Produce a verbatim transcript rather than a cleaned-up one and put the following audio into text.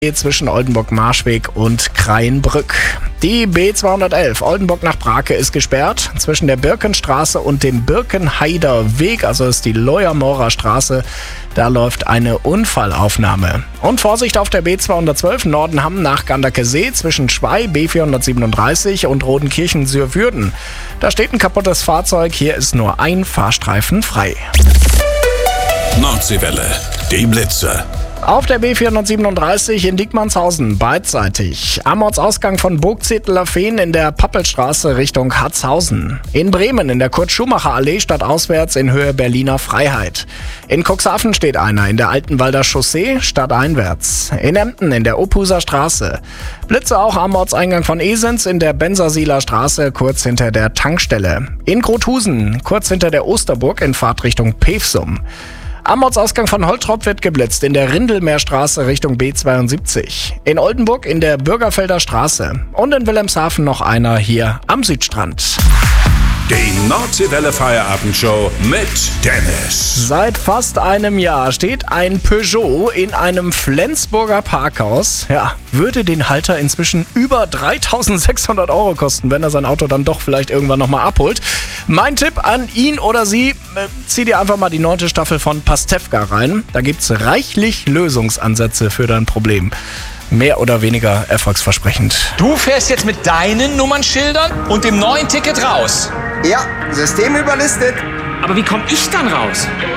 zwischen Oldenburg-Marschweg und Kreienbrück. Die B zweihundertelf Oldenburg nach Brake ist gesperrt. Zwischen der Birkenstraße und dem Birkenheider Weg, also ist die Leuermorer Straße, da läuft eine Unfallaufnahme. Und Vorsicht auf der B zweihundertzwölf Nordenham nach Ganderkesee zwischen Schwey B vierhundertsiebenunddreißig und Rodenkirchen-Sürwürden. Da steht ein kaputtes Fahrzeug, hier ist nur ein Fahrstreifen frei. Nordseewelle, die Blitze. Auf der B vierhundertsiebenunddreißig in Diekmannshausen beidseitig. Am Ortsausgang von Burgzedler Fehn in der Pappelstraße Richtung Hatzhausen. In Bremen in der Kurt-Schumacher-Allee stadtauswärts in Höhe Berliner Freiheit. In Cuxhaven steht einer in der Altenwalder Chaussee stadteinwärts. In Emden in der Ophuser Straße. Blitze auch am Ortseingang von Esens in der Bensersieler Straße kurz hinter der Tankstelle. In Grothusen kurz hinter der Osterburg in Fahrtrichtung Pevsum. Am Ortsausgang von Holtrop wird geblitzt in der Rindelmeerstraße Richtung B zweiundsiebzig. In Oldenburg in der Bürgerfelder Straße. Und in Wilhelmshaven noch einer hier am Südstrand. Die Nordseewelle Feierabendshow mit Dennis. Seit fast einem Jahr steht ein Peugeot in einem Flensburger Parkhaus. Ja, würde den Halter inzwischen über dreitausendsechshundert Euro kosten, wenn er sein Auto dann doch vielleicht irgendwann nochmal abholt. Mein Tipp an ihn oder sie, äh, zieh dir einfach mal die neunte Staffel von Pastewka rein. Da gibt's reichlich Lösungsansätze für dein Problem. Mehr oder weniger erfolgsversprechend. Du fährst jetzt mit deinen Nummernschildern und dem neuen Ticket raus. Ja, System überlistet. Aber wie komme ich dann raus?